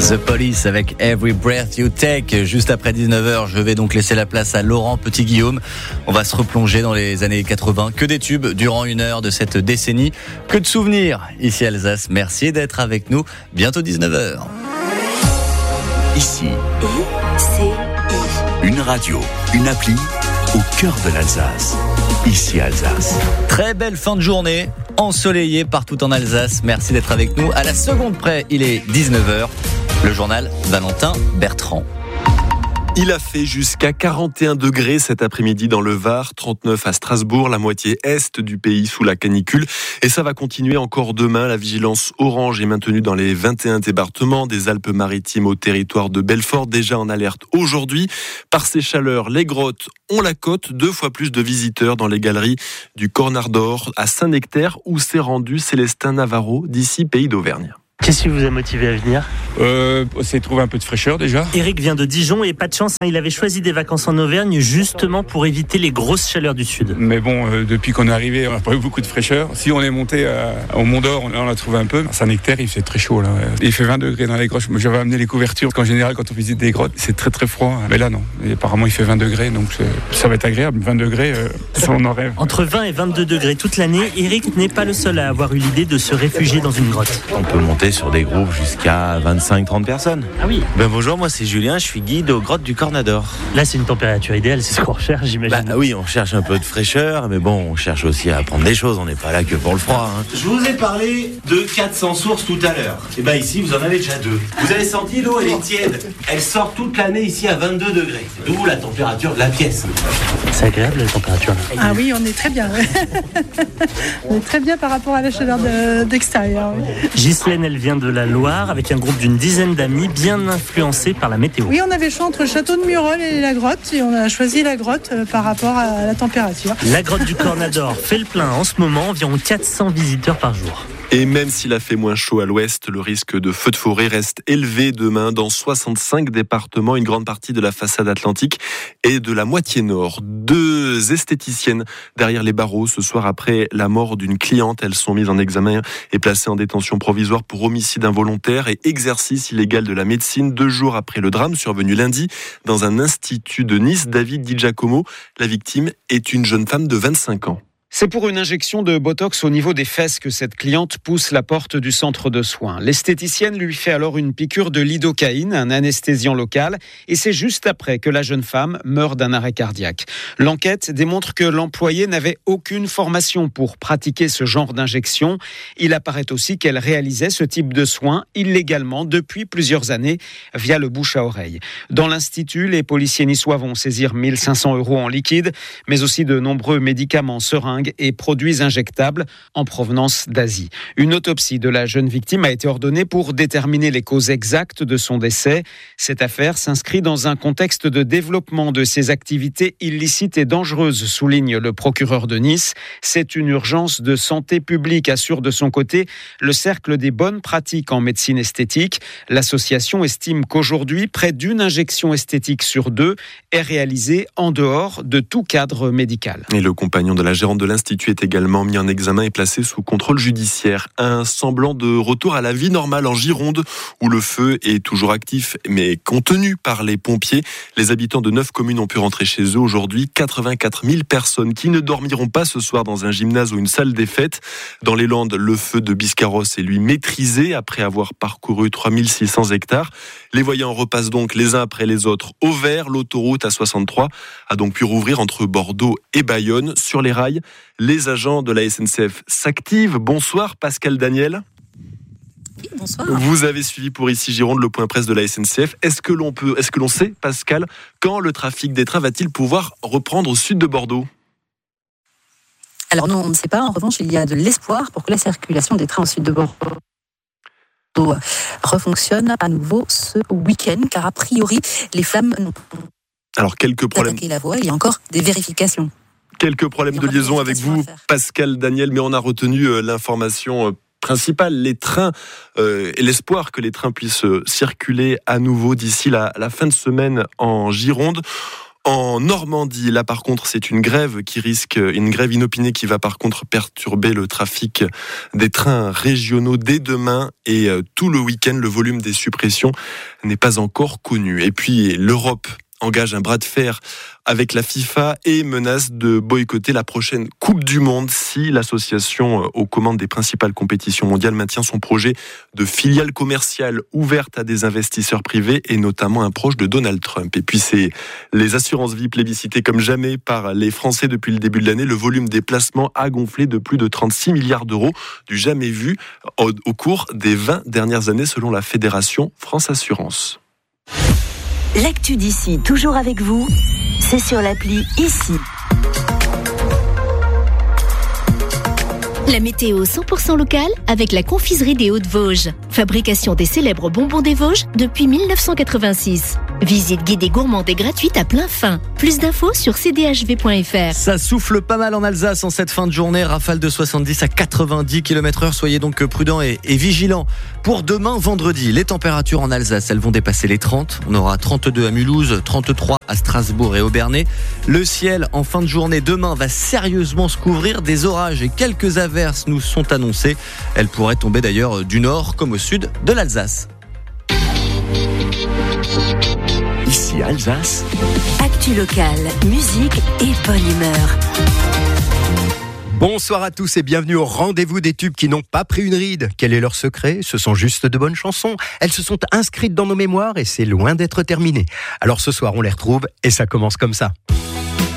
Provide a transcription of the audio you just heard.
The Police avec Every Breath You Take. Juste après 19h, je vais donc laisser la place à Laurent Petit-Guillaume. On va se replonger dans les années 80. Que des tubes durant une heure de cette décennie. Que de souvenirs ici à Alsace. Merci d'être avec nous. Bientôt 19h. Ici, une radio, une appli au cœur de l'Alsace. Ici Alsace. Très belle fin de journée, ensoleillée partout en Alsace. Merci d'être avec nous. À la seconde près, il est 19h. Le journal Valentin Bertrand. Il a fait jusqu'à 41 degrés cet après-midi dans le Var, 39 à Strasbourg, la moitié est du pays sous la canicule. Et ça va continuer encore demain. La vigilance orange est maintenue dans les 21 départements, des Alpes-Maritimes au territoire de Belfort, déjà en alerte aujourd'hui. Par ces chaleurs, les grottes ont la cote, 2 fois plus de visiteurs dans les galeries du Cornard d'Or à Saint-Nectaire, où s'est rendu Célestin Navarro, d'ici Pays d'Auvergne. Qu'est-ce qui vous a motivé à venir ? C'est trouver un peu de fraîcheur déjà. Eric vient de Dijon et pas de chance, il avait choisi des vacances en Auvergne justement pour éviter les grosses chaleurs du sud. Mais bon, depuis qu'on est arrivé, on n'a pas eu beaucoup de fraîcheur. Si on est monté au Mont d'Or, on a trouvé un peu. À Saint-Nectaire, il fait très chaud là. Il fait 20 degrés dans les grottes. J'avais amené les couvertures, parce qu'en général, quand on visite des grottes, c'est très très froid. Mais là, non. Et apparemment, il fait 20 degrés, donc ça va être agréable. 20 degrés, ça on en rêve. Entre 20 et 22 degrés toute l'année, Eric n'est pas le seul à avoir eu l'idée de se réfugier dans une grotte. On peut monter sur des groupes jusqu'à 25-30 personnes. Ah oui. Bonjour, moi c'est Julien, je suis guide aux grottes du Cornard d'Or. Là, c'est une température idéale, c'est ce qu'on recherche, j'imagine. Oui, on cherche un peu de fraîcheur, mais bon, on cherche aussi à apprendre des choses, on n'est pas là que pour le froid. Je vous ai parlé de 400 sources tout à l'heure. Et ici, vous en avez déjà 2. Vous avez senti l'eau, elle est tiède. Elle sort toute l'année ici à 22 degrés. D'où la température de la pièce. C'est agréable la température là. Ah oui, on est très bien. Ouais. On est très bien par rapport à la chaleur d'extérieur. Oui. Ghislaine, elle vient de la Loire avec un groupe d'une dizaine d'amis bien influencés par la météo. Oui, on avait le choix entre le château de Murol et la grotte et on a choisi la grotte par rapport à la température. La grotte du Cornard d'Or fait le plein en ce moment, environ 400 visiteurs par jour. Et même s'il a fait moins chaud à l'ouest, le risque de feux de forêt reste élevé demain dans 65 départements, une grande partie de la façade atlantique et de la moitié nord. 2 esthéticiennes derrière les barreaux ce soir après la mort d'une cliente. Elles sont mises en examen et placées en détention provisoire pour homicide involontaire et exercice illégal de la médecine 2 jours après le drame survenu lundi dans un institut de Nice. David Di Giacomo, la victime, est une jeune femme de 25 ans. C'est pour une injection de botox au niveau des fesses que cette cliente pousse la porte du centre de soins. L'esthéticienne lui fait alors une piqûre de lidocaïne, un anesthésiant local, et c'est juste après que la jeune femme meurt d'un arrêt cardiaque. L'enquête démontre que l'employé n'avait aucune formation pour pratiquer ce genre d'injection. Il apparaît aussi qu'elle réalisait ce type de soins illégalement depuis plusieurs années via le bouche à oreille. Dans l'institut, les policiers niçois vont saisir 1 500 € en liquide, mais aussi de nombreux médicaments, seringues et produits injectables en provenance d'Asie. Une autopsie de la jeune victime a été ordonnée pour déterminer les causes exactes de son décès. Cette affaire s'inscrit dans un contexte de développement de ces activités illicites et dangereuses, souligne le procureur de Nice. C'est une urgence de santé publique, assure de son côté le Cercle des bonnes pratiques en médecine esthétique. L'association estime qu'aujourd'hui, près d'une injection esthétique sur 2 est réalisée en dehors de tout cadre médical. Et le compagnon de la gérante de l'Institut est également mis en examen et placé sous contrôle judiciaire. Un semblant de retour à la vie normale en Gironde, où le feu est toujours actif, mais contenu par les pompiers. Les habitants de 9 communes ont pu rentrer chez eux aujourd'hui. 84 000 personnes qui ne dormiront pas ce soir dans un gymnase ou une salle des fêtes. Dans les Landes, le feu de Biscarrosse est lui maîtrisé après avoir parcouru 3600 hectares. Les voyants repassent donc les uns après les autres au vert. L'autoroute A63 a donc pu rouvrir entre Bordeaux et Bayonne. Sur les rails, les agents de la SNCF s'activent. Bonsoir Pascal Daniel. Oui, bonsoir. Vous avez suivi pour Ici Gironde le point presse de la SNCF. Est-ce que l'on sait, Pascal, quand le trafic des trains va-t-il pouvoir reprendre au sud de Bordeaux ? Alors non, on ne sait pas. En revanche, il y a de l'espoir pour que la circulation des trains au sud de Bordeaux refonctionne à nouveau ce week-end, car a priori, les flammes n'ont Alors, quelques problèmes. attaqué la voie. Il y a encore des vérifications. Quelques problèmes de liaison avec vous, Pascal Daniel, mais on a retenu l'information principale, les trains et l'espoir que les trains puissent circuler à nouveau d'ici la fin de semaine en Gironde. En Normandie, là par contre, c'est une grève inopinée qui va par contre perturber le trafic des trains régionaux dès demain et tout le week-end. Le volume des suppressions n'est pas encore connu. Et puis l'Europe engage un bras de fer avec la FIFA et menace de boycotter la prochaine Coupe du Monde si l'association aux commandes des principales compétitions mondiales maintient son projet de filiale commerciale ouverte à des investisseurs privés et notamment un proche de Donald Trump. Et puis c'est les assurances vie plébiscitées comme jamais par les Français depuis le début de l'année. Le volume des placements a gonflé de plus de 36 milliards d'euros, du jamais vu au cours des 20 dernières années selon la Fédération France Assurance. L'actu d'ici, toujours avec vous, c'est sur l'appli Ici. La météo 100% locale avec la confiserie des Hauts-de-Vosges. Fabrication des célèbres bonbons des Vosges depuis 1986. Visite guidée gourmande et gratuite à plein fin. Plus d'infos sur cdhv.fr. Ça souffle pas mal en Alsace en cette fin de journée. Rafale de 70 à 90 km/h. Soyez donc prudents et vigilants. Pour demain, vendredi, les températures en Alsace, elles vont dépasser les 30. On aura 32 à Mulhouse, 33 à Strasbourg et Obernai. Le ciel, en fin de journée, demain, va sérieusement se couvrir. Des orages et quelques averses nous sont annoncées. Elles pourraient tomber d'ailleurs du nord comme au sud de l'Alsace. Ici Alsace. Actu locale, musique et bonne humeur. Bonsoir à tous et bienvenue au rendez-vous des tubes qui n'ont pas pris une ride. Quel est leur secret ? Ce sont juste de bonnes chansons. Elles se sont inscrites dans nos mémoires et c'est loin d'être terminé. Alors ce soir, on les retrouve et ça commence comme ça.